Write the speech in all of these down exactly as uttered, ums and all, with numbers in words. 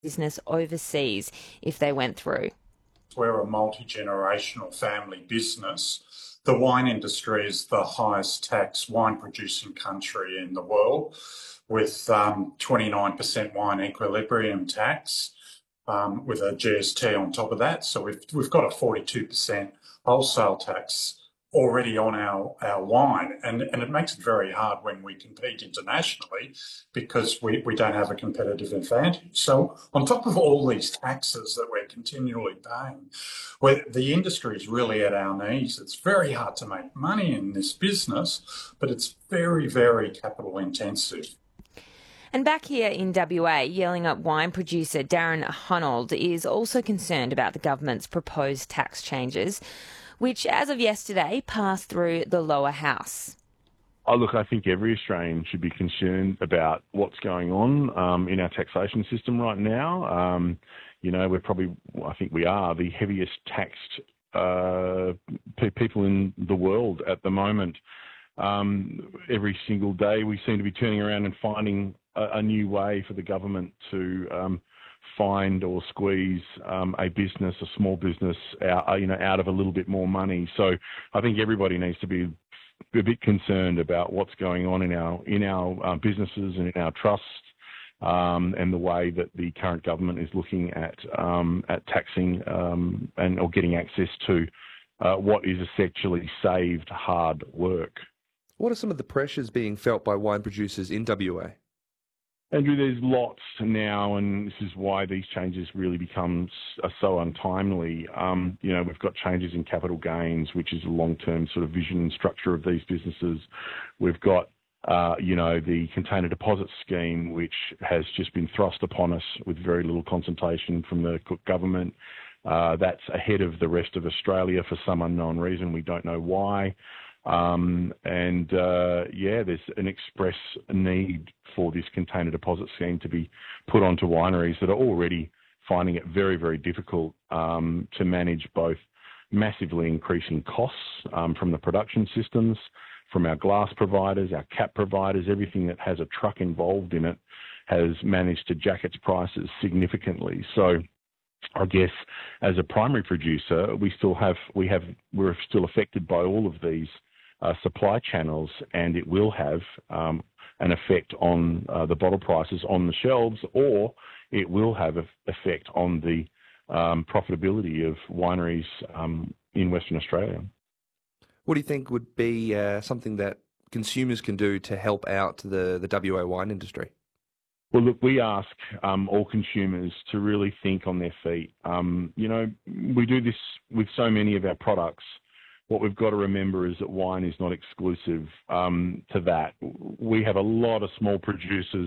business overseas if they went through. We're a multi-generational family business. The wine industry is the highest tax wine producing country in the world, with um, twenty-nine percent wine equilibrium tax, um, with a G S T on top of that. So we've we've got a forty-two percent wholesale tax already on our, our wine. And, and it makes it very hard when we compete internationally because we, we don't have a competitive advantage. So on top of all these taxes that we're continually paying, where the industry is really at our knees. It's very hard to make money in this business, but it's very, very capital intensive. And back here in W A, Yellingup wine producer Darren Hunold is also concerned about the government's proposed tax changes, which, as of yesterday, passed through the lower house. Oh, look, I think every Australian should be concerned about what's going on um, in our taxation system right now. Um, you know, we're probably, I think we are the heaviest taxed uh, pe- people in the world at the moment. Um, every single day we seem to be turning around and finding a, a new way for the government to um, find or squeeze um, a business, a small business, out, you know, out of a little bit more money. So I think everybody needs to be a bit concerned about what's going on in our in our uh, businesses and in our trusts, um, and the way that the current government is looking at um, at taxing um, and or getting access to uh, what is essentially saved hard work. What are some of the pressures being felt by wine producers in W A? Andrew, there's lots now, and this is why these changes really become are so untimely. Um, you know, we've got changes in capital gains, which is a long-term sort of vision and structure of these businesses. We've got, uh, you know, the container deposit scheme, which has just been thrust upon us with very little consultation from the Cook government. Uh, that's ahead of the rest of Australia for some unknown reason. We don't know why. Um, and, uh, yeah, there's an express need for this container deposit scheme to be put onto wineries that are already finding it very, very difficult um, to manage both massively increasing costs um, from the production systems, from our glass providers, our cap providers. Everything that has a truck involved in it has managed to jack its prices significantly. So I guess as a primary producer, we still have, we have, we're still affected by all of these Uh, supply channels, and it will have um, an effect on uh, the bottle prices on the shelves, or it will have an effect on the um, profitability of wineries um, in Western Australia. What do you think would be uh, something that consumers can do to help out the, the W A wine industry? Well, look, we ask um, all consumers to really think on their feet. Um, you know, we do this with so many of our products. What we've got to remember is that wine is not exclusive um, to that. We have a lot of small producers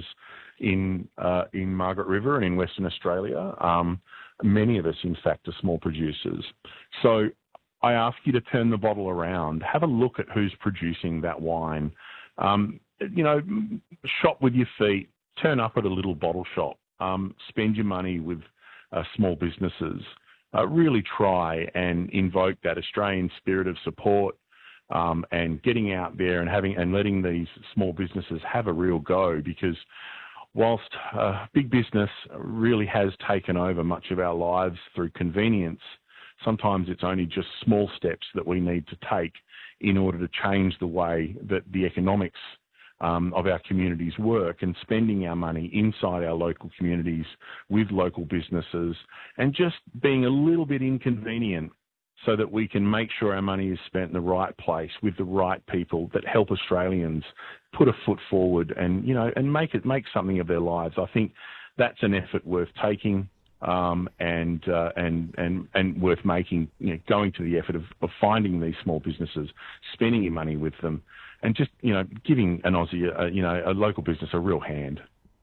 in uh, in Margaret River and in Western Australia. Um, many of us, in fact, are small producers. So I ask you to turn the bottle around. Have a look at who's producing that wine. Um, you know, shop with your feet. Turn up at a little bottle shop. Um, spend your money with uh, small businesses. Uh, really try and invoke that Australian spirit of support um, and getting out there and having and letting these small businesses have a real go, because whilst uh, big business really has taken over much of our lives through convenience, sometimes it's only just small steps that we need to take in order to change the way that the economics Um, of our communities work, and spending our money inside our local communities with local businesses and just being a little bit inconvenient so that we can make sure our money is spent in the right place with the right people that help Australians put a foot forward and, you know, and make it make something of their lives. I think that's an effort worth taking um, and, uh, and and and worth making, you know, going to the effort of, of finding these small businesses, spending your money with them, and just, you know, giving an Aussie, uh, you know, a local business a real hand.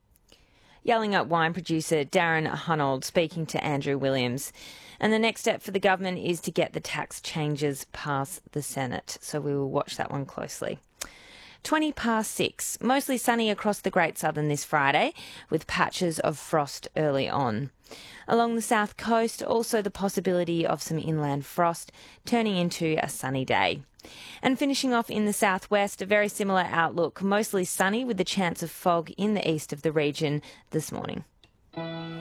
Yellingup wine producer Darren Hunold speaking to Andrew Williams. And the next step for the government is to get the tax changes past the Senate. So we will watch that one closely. twenty past six. Mostly sunny across the Great Southern this Friday, with patches of frost early on. Along the south coast, also the possibility of some inland frost, turning into a sunny day. And finishing off in the southwest, a very similar outlook, mostly sunny with the chance of fog in the east of the region this morning.